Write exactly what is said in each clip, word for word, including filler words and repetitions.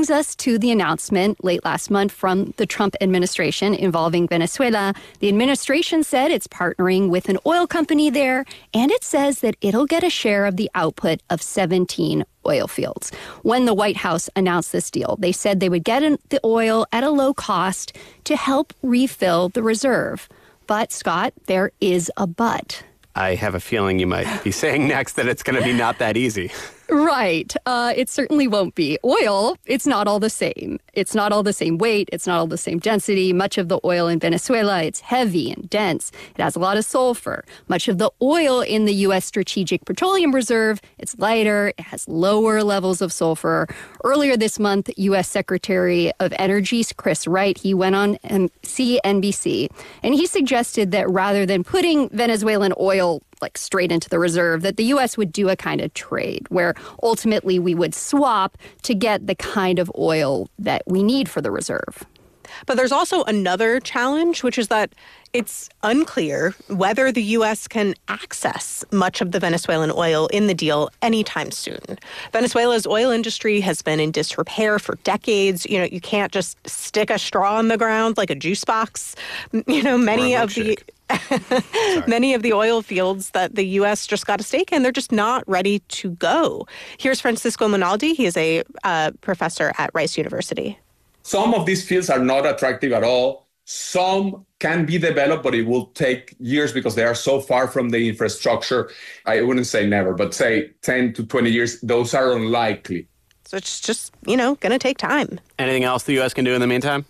brings us to the announcement late last month from the Trump administration involving Venezuela. The administration said it's partnering with an oil company there, and it says that it'll get a share of the output of seventeen oil fields. When the White House announced this deal, they said they would get in the oil at a low cost to help refill the reserve. But, Scott, there is a but. I have a feeling you might be saying next that it's going to be not that easy. Right. Uh, it certainly won't be. Oil, it's not all the same. It's not all the same weight. It's not all the same density. Much of the oil in Venezuela, it's heavy and dense. It has a lot of sulfur. Much of the oil in the U S Strategic Petroleum Reserve, it's lighter. It has lower levels of sulfur. Earlier this month, U S Secretary of Energy Chris Wright, he went on C N B C, and he suggested that rather than putting Venezuelan oil like straight into the reserve, that the U S would do a kind of trade where ultimately we would swap to get the kind of oil that we need for the reserve. But there's also another challenge, which is that it's unclear whether the U S can access much of the Venezuelan oil in the deal anytime soon. Venezuela's oil industry has been in disrepair for decades. You know, you can't just stick a straw in the ground like a juice box. You know, many of the many of the oil fields that the U S just got a stake in, they're just not ready to go. Here's Francisco Monaldi. He is a uh, professor at Rice University. Some of these fields are not attractive at all. Some can be developed, but it will take years because they are so far from the infrastructure. I wouldn't say never, but say ten to twenty years, those are unlikely. So it's just, you know, going to take time. Anything else the U S can do in the meantime?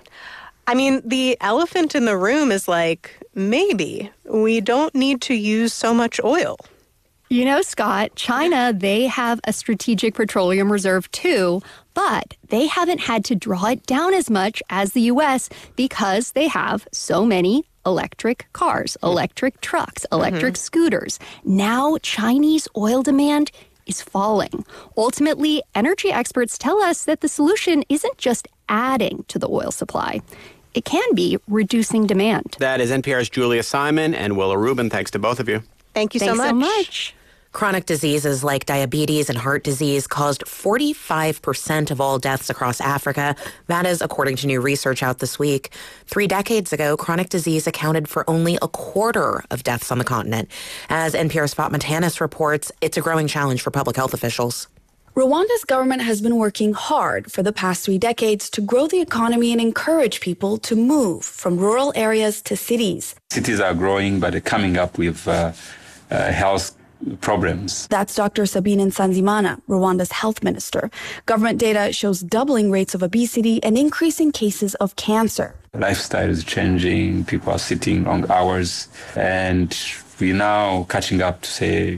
I mean, the elephant in the room is like, maybe we don't need to use so much oil. You know, Scott, China, they have a strategic petroleum reserve too, but they haven't had to draw it down as much as the U S because they have so many electric cars, electric trucks, electric mm-hmm. scooters. Now, Chinese oil demand is falling. Ultimately, energy experts tell us that the solution isn't just adding to the oil supply. It can be reducing demand. That is N P R's Julia Simon and Willa Rubin. Thanks to both of you. Thank you Thanks so much. so much. Chronic diseases like diabetes and heart disease caused forty-five percent of all deaths across Africa. That is according to new research out this week. Three decades ago, chronic disease accounted for only a quarter of deaths on the continent. As N P R's Fatma Tanis reports, it's a growing challenge for public health officials. Rwanda's government has been working hard for the past three decades to grow the economy and encourage people to move from rural areas to cities. Cities are growing, but they're coming up with uh, uh, health problems. That's Doctor Sabine Nsanzimana, Rwanda's health minister. Government data shows doubling rates of obesity and increasing cases of cancer. Lifestyle is changing. People are sitting long hours, and we're now catching up to say,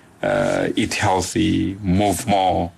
uh, eat healthy, move more,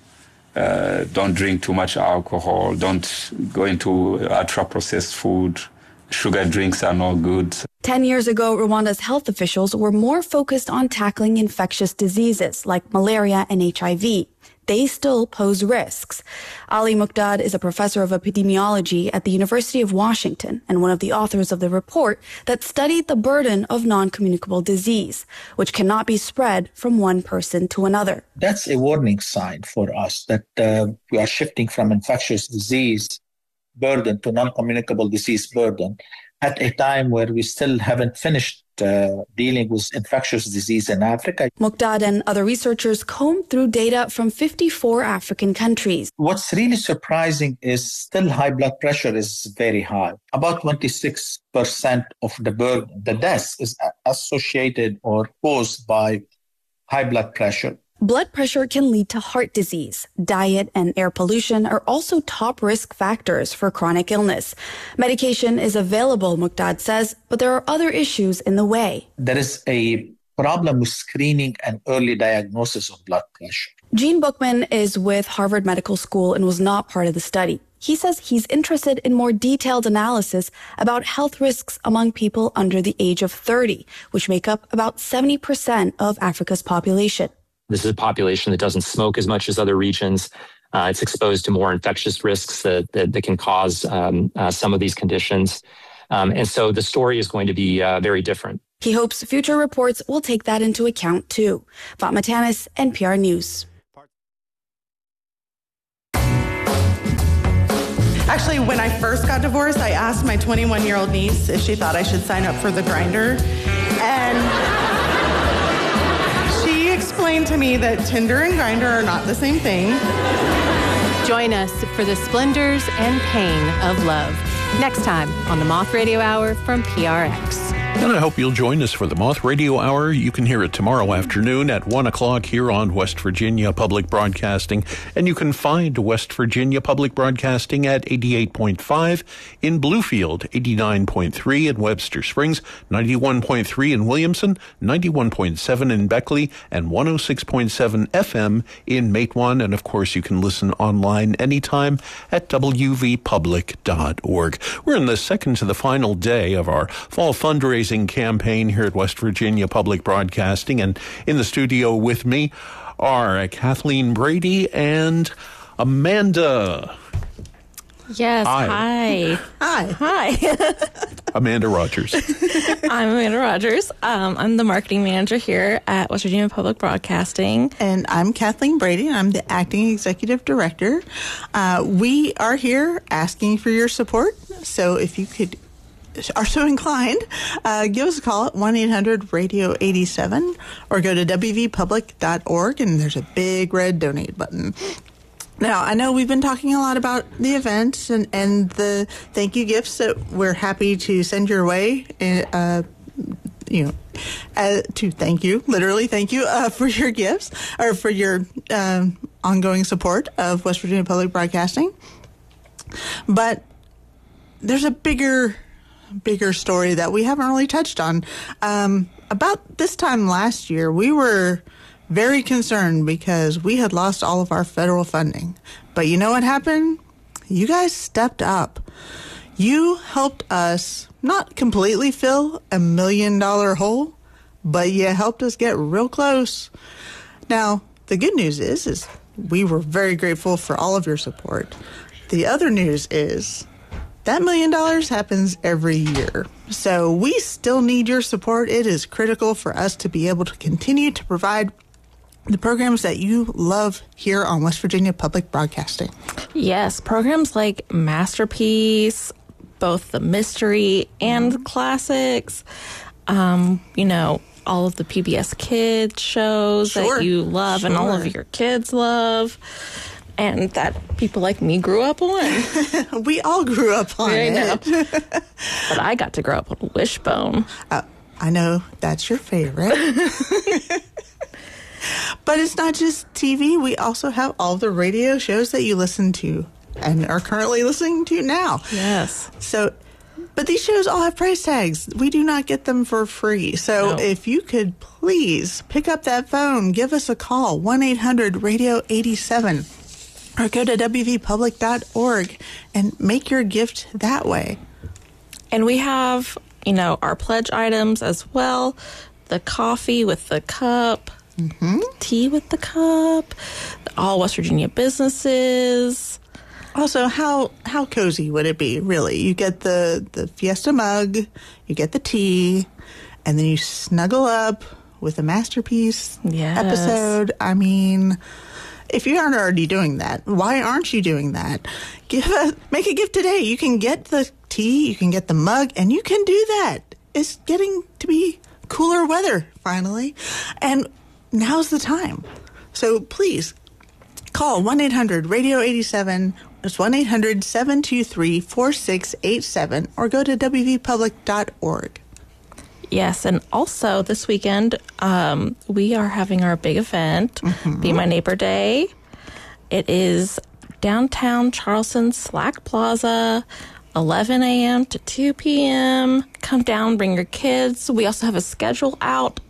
uh, don't drink too much alcohol, don't go into ultra-processed food. Sugar drinks are not good. Ten years ago, Rwanda's health officials were more focused on tackling infectious diseases like malaria and H I V. They still pose risks. Ali Muqdad is a professor of epidemiology at the University of Washington and one of the authors of the report that studied the burden of non-communicable disease, which cannot be spread from one person to another. That's a warning sign for us that uh, we are shifting from infectious disease burden to non-communicable disease burden at a time where we still haven't finished uh, dealing with infectious disease in Africa. Muqdad and other researchers combed through data from fifty-four African countries. What's really surprising is still high blood pressure is very high. About twenty-six percent of the burden, the death is associated or caused by high blood pressure. Blood pressure can lead to heart disease. Diet and air pollution are also top risk factors for chronic illness. Medication is available, Muqdad says, but there are other issues in the way. There is a problem with screening and early diagnosis of blood pressure. Gene Bookman is with Harvard Medical School and was not part of the study. He says he's interested in more detailed analysis about health risks among people under the age of thirty, which make up about seventy percent of Africa's population. This is a population that doesn't smoke as much as other regions. Uh, it's exposed to more infectious risks that, that, that can cause um, uh, some of these conditions. Um, and so the story is going to be uh, very different. He hopes future reports will take that into account too. Fatma Tanis, N P R News. Actually, when I first got divorced, I asked my twenty-one-year-old niece if she thought I should sign up for the Grindr. And she explained to me that Tinder and Grindr are not the same thing. Join us for the splendors and pain of love. Next time on the Moth Radio Hour from P R X. And I hope you'll join us for the Moth Radio Hour. You can hear it tomorrow afternoon at one o'clock here on West Virginia Public Broadcasting. And you can find West Virginia Public Broadcasting at eighty-eight point five in Bluefield, eighty-nine point three in Webster Springs, ninety-one point three in Williamson, ninety-one point seven in Beckley, and one oh six point seven F M in Matewan. And, of course, you can listen online anytime at w v public dot org. We're in the second to the final day of our fall fundraising campaign here at West Virginia Public Broadcasting, and in the studio with me are Kathleen Brady and Amanda. Yes, hi. Hi. Hi. Amanda Rogers. I'm Amanda Rogers. Um, I'm the marketing manager here at West Virginia Public Broadcasting. And I'm Kathleen Brady. I'm the acting executive director. Uh, we are here asking for your support. So if you could are so inclined, uh, give us a call at one eight hundred radio eighty-seven or go to w v public dot org and there's a big red donate button. Now, I know we've been talking a lot about the events and, and the thank you gifts that we're happy to send your way, uh, you know, uh, to thank you, literally thank you uh, for your gifts or for your um, ongoing support of West Virginia Public Broadcasting. But there's a bigger bigger story that we haven't really touched on. Um, about this time last year, we were very concerned because we had lost all of our federal funding. But you know what happened? You guys stepped up. You helped us not completely fill a million dollar hole, but you helped us get real close. Now, the good news is, is we were very grateful for all of your support. The other news is that million dollars happens every year. So we still need your support. It is critical for us to be able to continue to provide the programs that you love here on West Virginia Public Broadcasting. Yes, programs like Masterpiece, both the mystery and the classics, um, you know, all of the P B S Kids shows Sure. that you love Sure. and all of your kids love. And that people like me grew up on. We all grew up on I it. know. But I got to grow up on Wishbone. Uh, I know that's your favorite. But it's not just T V. We also have all the radio shows that you listen to and are currently listening to now. Yes. So, but these shows all have price tags. We do not get them for free. So No. if you could please pick up that phone, give us a call, one eight hundred radio eighty-seven. Or go to w v public dot org and make your gift that way. And we have, you know, our pledge items as well. The coffee with the cup, mm-hmm. tea with the cup, all West Virginia businesses. Also, how how cozy would it be, really? You get the, the Fiesta mug, you get the tea, and then you snuggle up with a Masterpiece Yes. episode. I mean, if you aren't already doing that, why aren't you doing that? Give a, make a gift today. You can get the tea, you can get the mug, and you can do that. It's getting to be cooler weather, finally. And now's the time. So please call one eight hundred radio eighty-seven. It's one eight hundred seven two three four six eight seven or go to w v public dot org. Yes, and also this weekend, um, we are having our big event, Mm-hmm. Be My Neighbor Day. It is downtown Charleston, Slack Plaza, eleven a.m. to two p.m. Come down, bring your kids. We also have a schedule out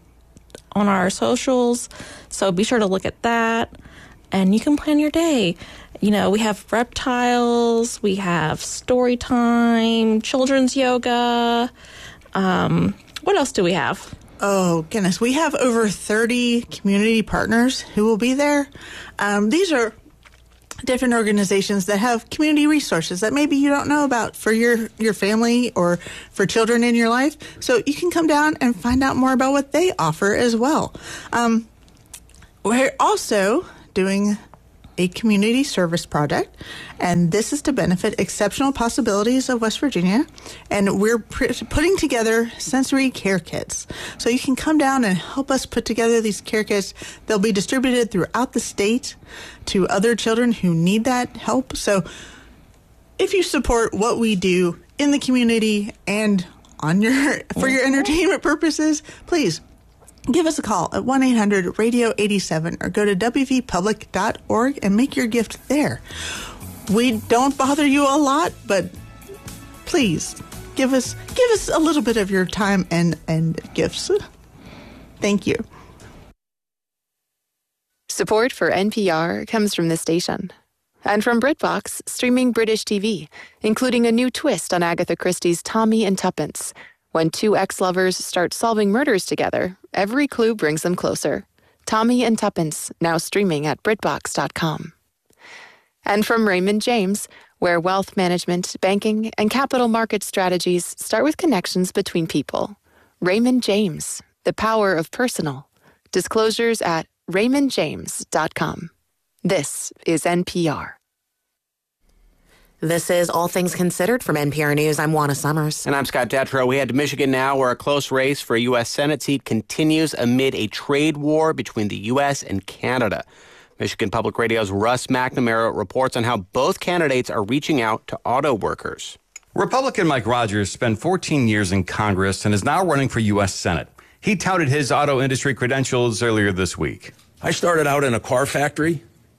on our socials, so be sure to look at that, and you can plan your day. You know, we have reptiles, we have story time, children's yoga. Um, what else do we have? Oh, goodness. We have over thirty community partners who will be there. Um, these are different organizations that have community resources that maybe you don't know about for your, your family or for children in your life. So you can come down and find out more about what they offer as well. Um, we're also doing a community service project, and this is to benefit Exceptional Possibilities of West Virginia, and we're pr- putting together sensory care kits. So you can come down and help us put together these care kits. They'll be distributed throughout the state to other children who need that help. So if you support what we do in the community and on your for your entertainment purposes, please give us a call at one eight hundred radio eighty-seven or go to w v public dot org and make your gift there. We don't bother you a lot, but please give us give us a little bit of your time and, and gifts. Thank you. Support for N P R comes from this station and from BritBox, streaming British T V, including a new twist on Agatha Christie's Tommy and Tuppence. When two ex-lovers start solving murders together, every clue brings them closer. Tommy and Tuppence, now streaming at britbox dot com. And from Raymond James, where wealth management, banking, and capital market strategies start with connections between people. Raymond James, the power of personal. Disclosures at raymond james dot com. This is N P R. This is All Things Considered from N P R News. I'm Juana Summers. And I'm Scott Detrow. We head to Michigan now, where a close race for a U S Senate seat continues amid a trade war between the U S and Canada. Michigan Public Radio's Russ McNamara reports on how both candidates are reaching out to auto workers. Republican Mike Rogers spent fourteen years in Congress and is now running for U S Senate. He touted his auto industry credentials earlier this week. I started out in a car factory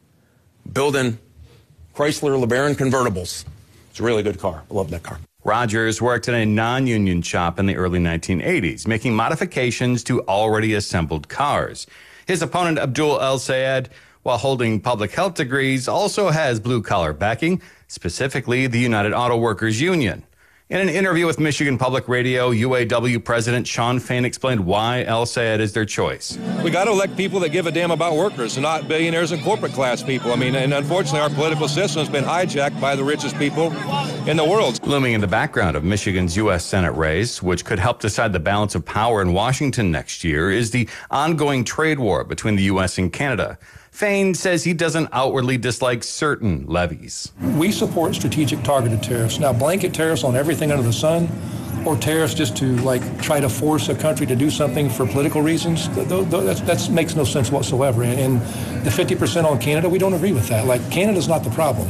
building Chrysler LeBaron convertibles. It's a really good car. I love that car. Rogers worked in a non-union shop in the early nineteen eighties, making modifications to already assembled cars. His opponent, Abdul El Sayed, while holding public health degrees, also has blue-collar backing, specifically the United Auto Workers Union. In an interview with Michigan Public Radio, U A W President Shawn Fain explained why El Sayed is their choice. We got to elect people that give a damn about workers and not billionaires and corporate class people. I mean, and unfortunately, our political system has been hijacked by the richest people in the world. Looming in the background of Michigan's U S Senate race, which could help decide the balance of power in Washington next year, is the ongoing trade war between the U S and Canada. Fain says he doesn't outwardly dislike certain levies. We support strategic targeted tariffs. Now, blanket tariffs on everything under the sun, or tariffs just to like try to force a country to do something for political reasons, that makes no sense whatsoever. And the fifty percent on Canada, we don't agree with that. Like, Canada's not the problem.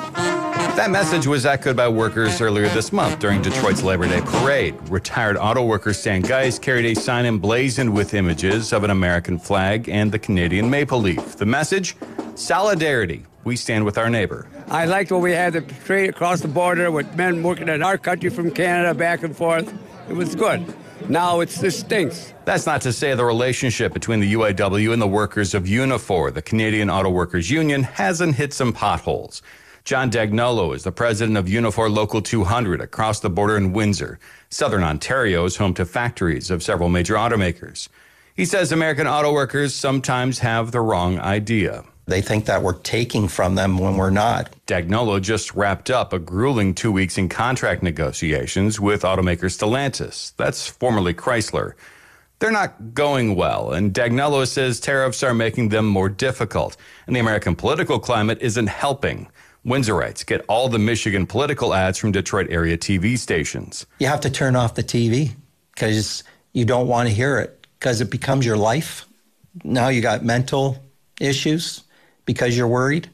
That message was echoed by workers earlier this month during Detroit's Labor Day parade. Retired auto worker Stan Geis carried a sign emblazoned with images of an American flag and the Canadian maple leaf. The message? Solidarity. We stand with our neighbor. I liked when we had the trade across the border with men working in our country from Canada back and forth. It was good. Now it's this stinks. That's not to say the relationship between the U A W and the workers of Unifor, the Canadian Auto Workers Union, hasn't hit some potholes. John Dagnolo is the president of Unifor Local two hundred across the border in Windsor. Southern Ontario is home to factories of several major automakers. He says American auto workers sometimes have the wrong idea. They think that we're taking from them when we're not. Dagnolo just wrapped up a grueling two weeks in contract negotiations with automaker Stellantis. That's formerly Chrysler. They're not going well, and Dagnolo says tariffs are making them more difficult, and the American political climate isn't helping. Windsorites get all the Michigan political ads from Detroit area T V stations. You have to turn off the T V because you don't want to hear it because it becomes your life. Now you got mental issues because you're worried.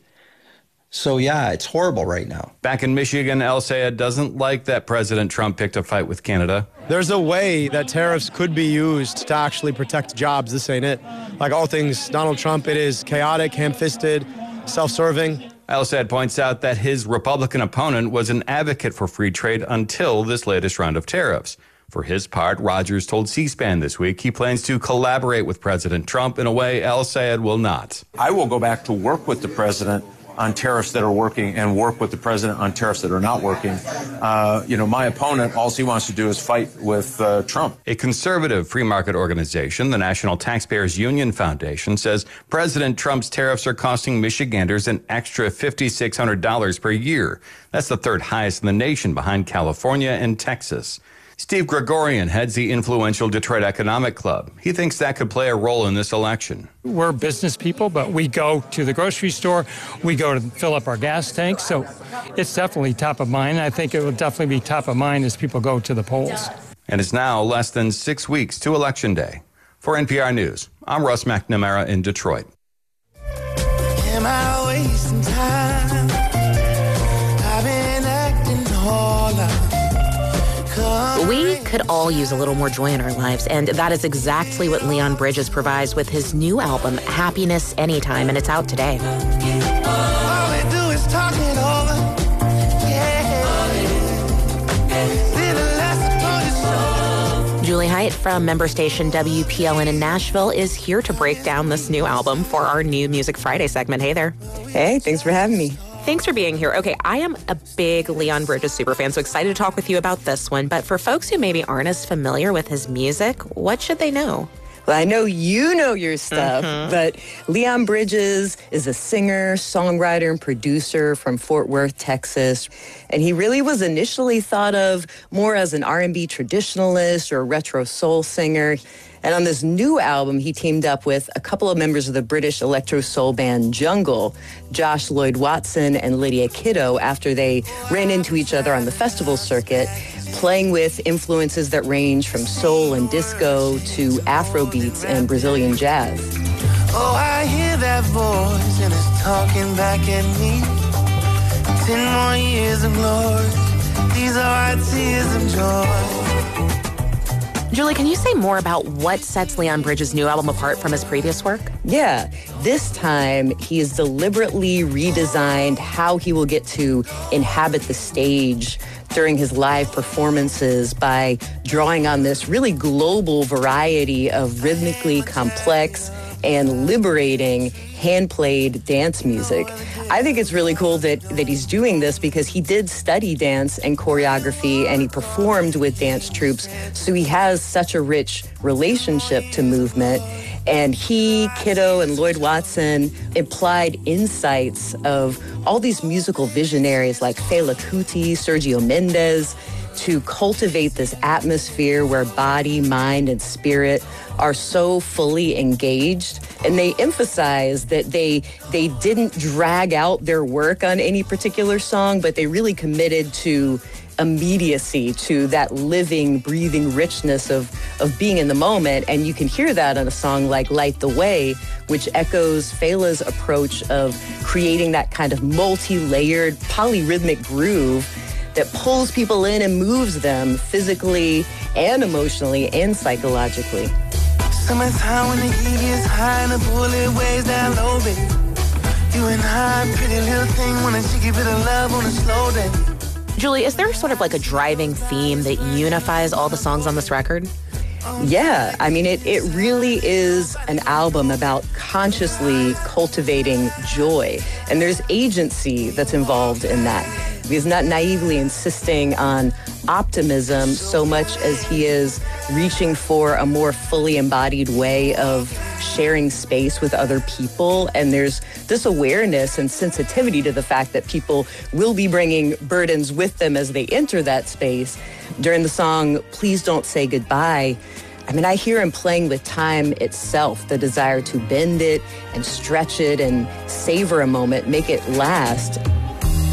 So, yeah, it's horrible right now. Back in Michigan, El Sayed doesn't like that President Trump picked a fight with Canada. There's a way that tariffs could be used to actually protect jobs. This ain't it. Like all things Donald Trump, it is chaotic, ham-fisted, self-serving. El Sayed points out that his Republican opponent was an advocate for free trade until this latest round of tariffs. For his part, Rogers told C-SPAN this week he plans to collaborate with President Trump in a way El Sayed will not. I will go back to work with the president on tariffs that are working and work with the president on tariffs that are not working. Uh, you know, my opponent, all he wants to do is fight with uh, Trump. A conservative free market organization, the National Taxpayers Union Foundation, says President Trump's tariffs are costing Michiganders an extra five thousand six hundred dollars per year. That's the third highest in the nation behind California and Texas. Steve Gregorian heads the influential Detroit Economic Club. He thinks that could play a role in this election. We're business people, but we go to the grocery store, we go to fill up our gas tanks, so it's definitely top of mind. I think it will definitely be top of mind as people go to the polls. And it's now less than six weeks to Election Day. For N P R News, I'm Russ McNamara in Detroit. Am I wasting time? I've been acting all out. We could all use a little more joy in our lives, and that is exactly what Leon Bridges provides with his new album, Happiness Anytime, and it's out today. All we do is talk it over. Julie Height from member station W P L N in Nashville is here to break down this new album for our new Music Friday segment. Hey there. Hey, thanks for having me. Thanks for being here. Okay, I am a big Leon Bridges superfan, so excited to talk with you about this one. But for folks who maybe aren't as familiar with his music, what should they know? Well, I know you know your stuff, mm-hmm. but Leon Bridges is a singer, songwriter, and producer from Fort Worth, Texas. And he really was initially thought of more as an R and B traditionalist or a retro soul singer. And on this new album, he teamed up with a couple of members of the British electro soul band Jungle, Josh Lloyd Watson and Lydia Kiddo, after they ran into each other on the festival circuit, playing with influences that range from soul and disco to Afro beats and Brazilian jazz. Oh, I hear that voice and it's talking back at me. Ten more years of glory, these are our tears of joy. Julie, can you say more about what sets Leon Bridges' new album apart from his previous work? Yeah. This time, he has deliberately redesigned how he will get to inhabit the stage during his live performances by drawing on this really global variety of rhythmically complex and liberating hand-played dance music. I think it's really cool that, that he's doing this because he did study dance and choreography and he performed with dance troupes, so he has such a rich relationship to movement. And he, Kiddo, and Lloyd Watson implied insights of all these musical visionaries like Fela Kuti, Sergio Mendes, to cultivate this atmosphere where body, mind, and spirit are so fully engaged. And they emphasize that they they didn't drag out their work on any particular song, but they really committed to immediacy, to that living, breathing richness of, of being in the moment. And you can hear that on a song like Light the Way, which echoes Fela's approach of creating that kind of multi-layered, polyrhythmic groove that pulls people in and moves them physically and emotionally and psychologically. Summertime when the heat gets high and the bullet weighs down low, baby. You and I, pretty little thing, wanna give you a bit of love on a slow day. Julie, is there sort of like a driving theme that unifies all the songs on this record? Yeah, I mean, it, it really is an album about consciously cultivating joy. And there's agency that's involved in that. He's not naively insisting on optimism so much as he is reaching for a more fully embodied way of sharing space with other people. And there's this awareness and sensitivity to the fact that people will be bringing burdens with them as they enter that space. During the song, Please Don't Say Goodbye, I mean, I hear him playing with time itself, the desire to bend it and stretch it and savor a moment, make it last.